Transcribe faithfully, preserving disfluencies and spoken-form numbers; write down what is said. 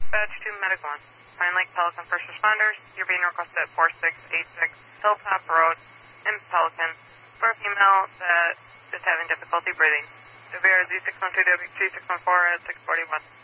Dispatch to Medic one. Pine Lake Pelican First Responders, you're being requested at four six eight six Hilltop Road in Pelican for a female that is having difficulty breathing. Severe Z six one two W two six one four at six forty-one.